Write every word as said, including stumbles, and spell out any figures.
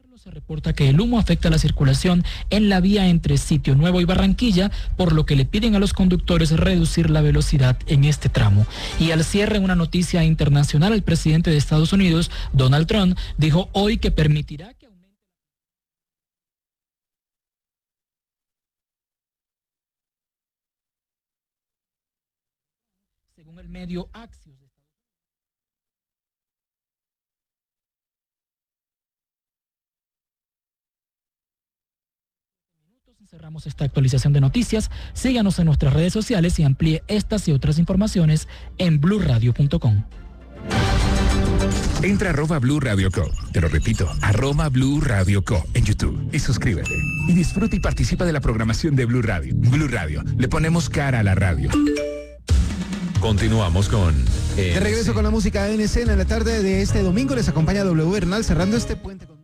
Se reporta que el humo afecta la circulación en la vía entre Sitio Nuevo y Barranquilla, por lo que le piden a los conductores reducir la velocidad en este tramo. Y al cierre, una noticia internacional, el presidente de Estados Unidos, Donald Trump, dijo hoy que permitirá que aumente. Según el medio Axios. Cerramos esta actualización de noticias. Síganos en nuestras redes sociales y amplíe estas y otras informaciones en blue radio punto com. Entra a arroba Blue Radio Co. Te lo repito, arroba Blue Radio Co. en YouTube y suscríbete. Y disfruta y participa de la programación de Blue Radio. Blue Radio, le ponemos cara a la radio. Continuamos con... De regreso con la música en escena en la tarde de este domingo. Les acompaña W Bernal cerrando este puente con...